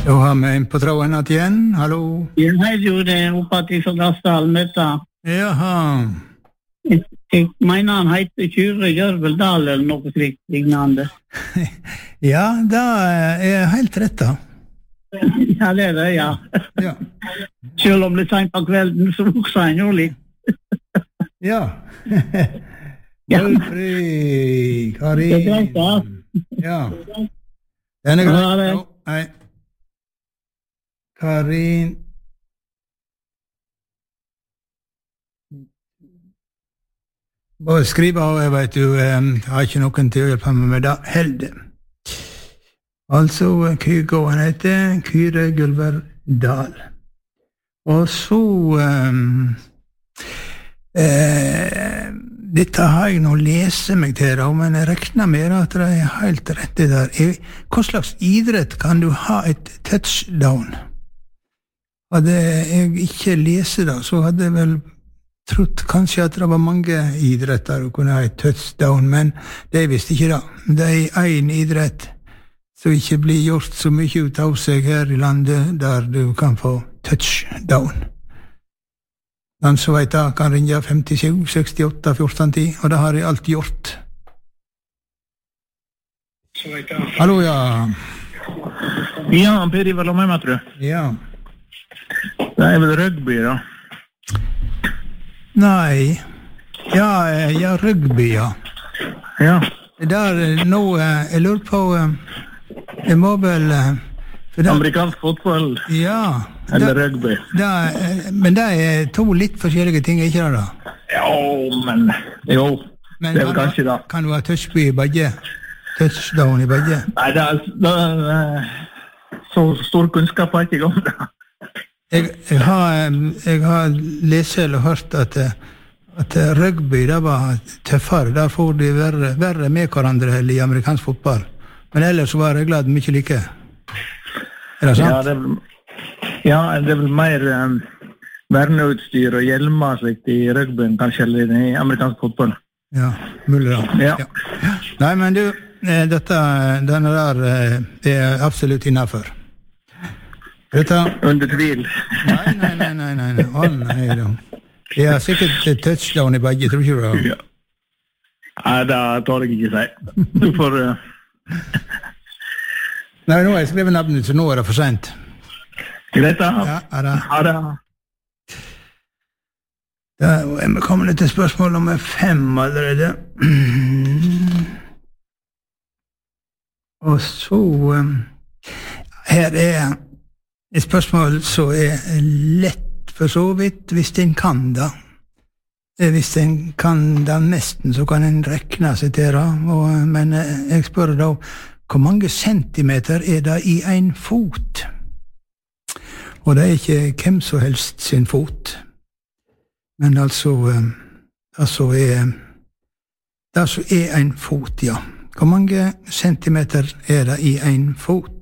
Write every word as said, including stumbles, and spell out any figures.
Da har vi en på tråden at igjen. Hallo? Ja, hei, jo, det er oppe fra Gassdalen, dette. Jaha. Jeg, jeg mener han heter Kyrre Gjørveldal eller noe slikt lignende. Ja, det er helt rett da. Ja, det er det, ja. Ja. Selv om det er sent på kvelden, så vokser han jo litt. Ja. Ja. Mølfri, Karin. Det er greit, da. Ja. Den er Ja, greit. det. Ja, hei. Karin. Bare skriv av, jeg vet du, jeg har ikke noen til å hjelpe meg med det, helde. Altså, Kygo, han heter Kyrre Gjørveldal. Og så, um, eh, dette har jeg nå lese meg til da, men jeg rekner med at det er helt rett det der. Hva slags idrett kan du ha et touchdown? Hadde jeg ikke lese det, så hadde jeg vel trodd kanskje at det var mange idretter å kunne ha et touchdown, men det visste ikke det. Det er en idrett som ikke blir gjort så mye ut av seg her i landet, der du kan få touchdown. Den som vet det kan ringe femtisju sekstiåtte fjorten ti, og det har jeg alltid gjort. Hallo, ja. Ja, Per Ivar, la meg med, tror jeg. Ja. Det er vel rugby, da. Nei. Ja, ja, rugby, ja. Ja. Der, nå, jeg lurer på, jeg må vel... for det- Amerikansk fotball Ja. eller det- rugby. det- Men det er to litt forskjellige ting, ikke det da? Jo, men... Jo, Men det er vel kan kanskje du- da. Kan du ha touchby i begge? Touchdown i begge? Nei, det er... Det er eh, så stor kunnskap har jeg ikke om det. Jeg, jeg, har, jeg har lest eller hørt at, at rugby det var tøffere. Der får de verre, verre med hverandre enn i amerikansk fotball. Men ellers var reglene mye like. Er det sant? Ja, det er vel, ja, det er vel mer um, verneutstyr og hjelmer slikt i rugbyen, kanskje, eller i amerikansk fotball. Ja, mulig da. Ja. Ja. Nei, men du, eh, dette, denne der eh, er absolutt innenfor. Dette... Under tvil. Nei, nei, nei, nei, nei, nei. Å, nei da. Det er sikkert et touchdown i begge, tror du ikke det? Ja. Nei, det tar jeg ikke si. Du får... Uh... Nei, nå har jeg skrevet navnet, så nå er det for sent. Greit, da. Ja, er det... Ha det. Da er vi kommet til spørsmål nummer fem allerede. Og så... Um, her er et spørsmål som er lett for så vidt, hvis en kan da. Hvis en kan da nesten, så kan en rekne seg til det. Og, men jeg spør da, hvor mange centimeter er det i en fot? Og det er ikke hvem som helst sin fot. Men altså, altså er, det altså er en fot, ja. Hvor mange centimeter er det i en fot?